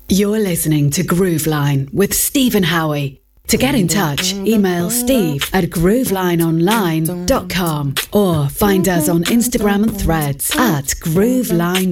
You're listening to Grooveline with Stephen Howie. To get in touch, email steve@groovelineonline.com or find us on Instagram and Threads @Grooveline.